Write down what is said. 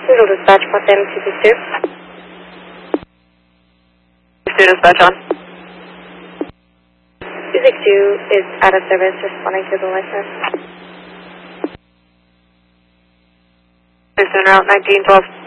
Diesel dispatch, port in 262. Dispatch on. 262 is out of service, responding to the license. Houston, route 1912.